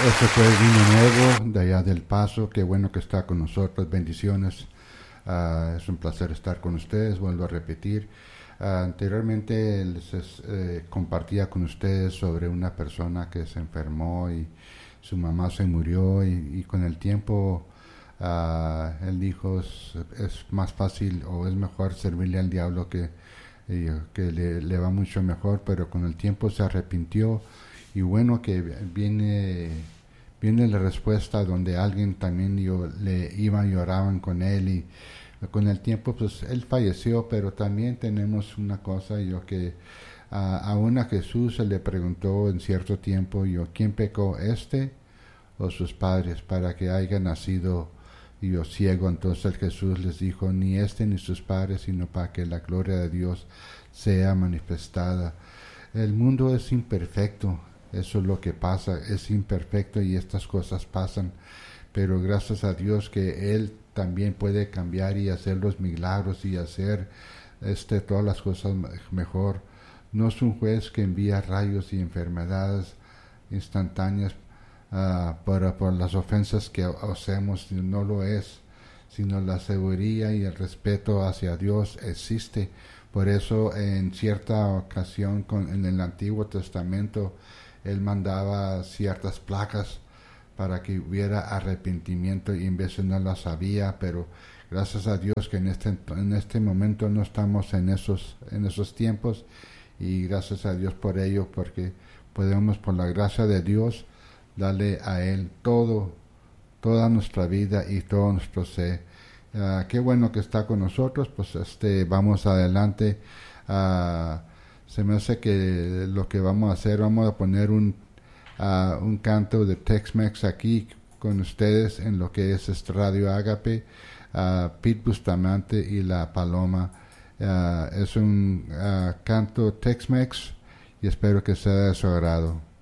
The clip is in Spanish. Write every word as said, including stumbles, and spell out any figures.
Eso fue Vino Nuevo de allá del Paso. Qué bueno que está con nosotros. Bendiciones. Uh, es un placer estar con ustedes. Vuelvo a repetir. Uh, anteriormente les eh, compartía con ustedes sobre una persona que se enfermó y su mamá se murió y, y con el tiempo uh, él dijo es, es más fácil o es mejor servirle al diablo que, eh, que le, le va mucho mejor, pero con el tiempo se arrepintió. Y bueno que viene viene la respuesta donde alguien también yo, le iban y oraban con él y con el tiempo pues él falleció, pero también tenemos una cosa yo que uh, aún a Jesús se le preguntó en cierto tiempo yo quién pecó, este o sus padres para que haya nacido yo ciego. Entonces Jesús les dijo ni este ni sus padres, sino para que la gloria de Dios sea manifestada. El mundo es imperfecto. Eso es lo que pasa, es imperfecto y estas cosas pasan, pero gracias a Dios que Él también puede cambiar y hacer los milagros y hacer este, todas las cosas mejor. No es un juez que envía rayos y enfermedades instantáneas uh, por, por las ofensas que hacemos, no lo es, sino la seguridad y el respeto hacia Dios existe. Por eso en cierta ocasión con, en el Antiguo Testamento Él mandaba ciertas placas para que hubiera arrepentimiento y en veces no las había, pero gracias a Dios que en este, en este momento no estamos en esos, en esos tiempos y gracias a Dios por ello, porque podemos por la gracia de Dios darle a Él todo, toda nuestra vida y todo nuestro ser. Uh, qué bueno que está con nosotros, pues este vamos adelante. Uh, se me hace que lo que vamos a hacer, vamos a poner un uh, un canto de Tex-Mex aquí con ustedes en lo que es este Radio Ágape, uh, Pete Bustamante y La Paloma. Uh, es un uh, canto Tex-Mex y espero que sea de su agrado.